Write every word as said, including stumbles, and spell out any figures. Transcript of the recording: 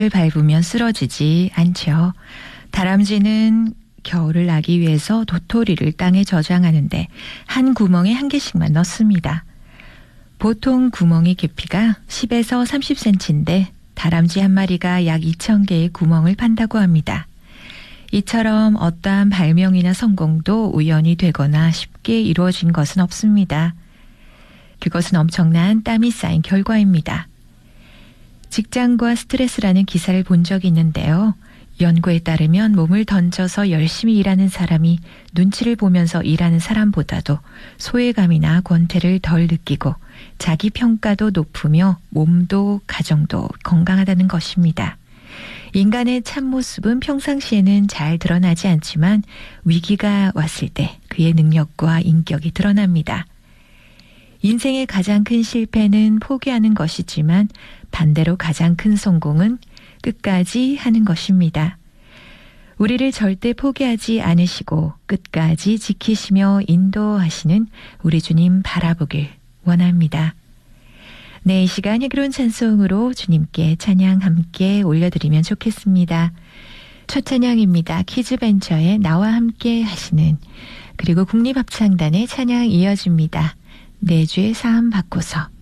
밟으면 쓰러지지 않죠. 다람쥐는 겨울을 나기 위해서 도토리를 땅에 저장하는데 한 구멍에 한 개씩만 넣습니다. 보통 구멍의 깊이가 십에서 삼십 센티미터인데 다람쥐 한 마리가 약 이천 개의 구멍을 판다고 합니다. 이처럼 어떠한 발명이나 성공도 우연히 되거나 쉽게 이루어진 것은 없습니다. 그것은 엄청난 땀이 쌓인 결과입니다. 직장과 스트레스라는 기사를 본 적이 있는데요. 연구에 따르면 몸을 던져서 열심히 일하는 사람이 눈치를 보면서 일하는 사람보다도 소외감이나 권태를 덜 느끼고 자기 평가도 높으며 몸도 가정도 건강하다는 것입니다. 인간의 참모습은 평상시에는 잘 드러나지 않지만 위기가 왔을 때 그의 능력과 인격이 드러납니다. 인생의 가장 큰 실패는 포기하는 것이지만 반대로 가장 큰 성공은 끝까지 하는 것입니다. 우리를 절대 포기하지 않으시고 끝까지 지키시며 인도하시는 우리 주님 바라보길 원합니다. 네, 이 시간 향기로운 찬송으로 주님께 찬양 함께 올려드리면 좋겠습니다. 첫 찬양입니다. 키즈벤처의 나와 함께 하시는, 그리고 국립합창단의 찬양 이어집니다. 내 죄 사함 받고서.